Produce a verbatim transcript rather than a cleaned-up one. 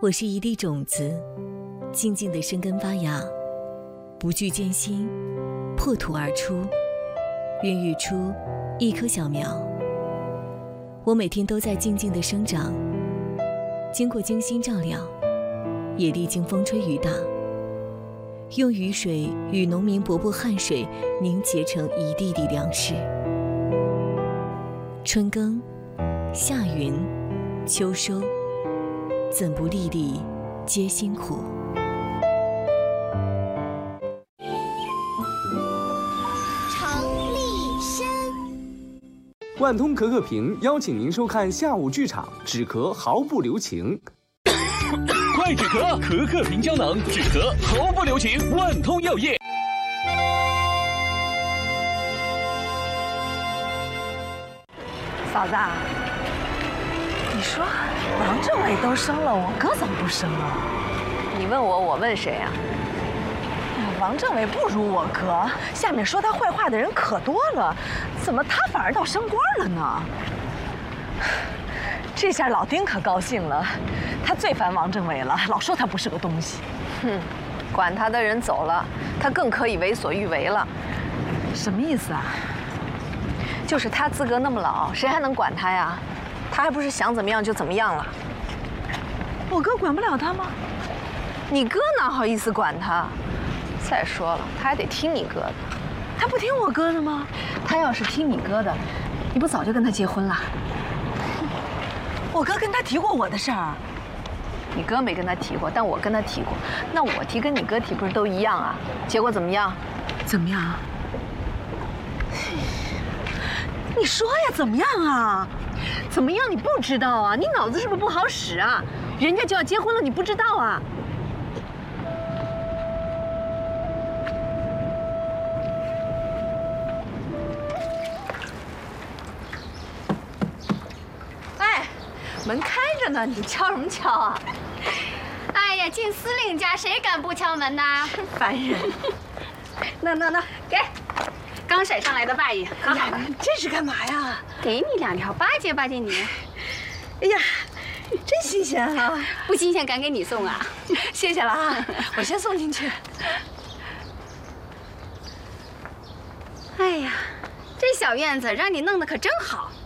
我是一粒种子，静静地生根发芽，不惧艰辛，破土而出，孕育出一棵小苗。我每天都在静静地生长，经过精心照料，也历经风吹雨打，用雨水与农民伯伯汗水凝结成一地地粮食。春耕，夏耘，秋收，怎不粒粒皆辛苦？ 常立身。 万通可可瓶邀请您收看下午剧场，止咳毫不留情。 快止咳，可可瓶胶囊，止咳毫不留情。万通药业。 嫂子，你说王政委都生了，我哥怎么不生啊？ 你问我，我问谁啊？ 王政委不如我哥，下面说他坏话的人可多了，怎么他反而倒升官了呢？这下老丁可高兴了，他最烦王政委了，老说他不是个东西。 哼，管他的人走了，他更可以为所欲为了。 什么意思啊？ 就是他资格那么老，谁还能管他呀？他还不是想怎么样就怎么样了。 我哥管不了他吗？ 你哥哪好意思管他？再说了，他还得听你哥的。 他不听我哥的吗？ 他要是听你哥的，你不早就跟他结婚了？ 我哥跟他提过我的事儿。 你哥没跟他提过，但我跟他提过。那我提跟你哥提不是都一样啊？结果怎么样？ 怎么样？你说呀，怎么样啊？ 怎么样？你不知道啊？你脑子是不是不好使啊？人家就要结婚了，你不知道啊？哎，门开着呢，你敲什么敲啊？ 哎呀，进司令家谁敢不敲门呐？ 烦人！ 那那那，给。刚甩上来的拜衣，可好了。 这是干嘛呀？ 给你两条，巴结巴结你。 哎呀，真新鲜啊！ 不新鲜敢给你送啊？ 谢谢了啊，我先送进去。 哎呀，这小院子让你弄得可真好。